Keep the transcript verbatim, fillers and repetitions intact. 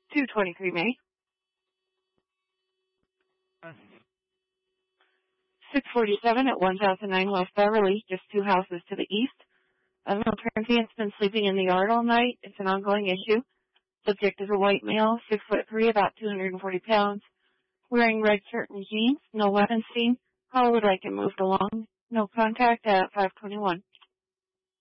two twenty-three May. six forty-seven at one thousand nine West Beverly, just two houses to the east. A male transient's been sleeping in the yard all night. It's an ongoing issue. Subject is a white male, six foot three, about two hundred forty pounds, wearing red shirt and jeans. No weapons seen. Caller would like him moved along. No contact at five twenty-one.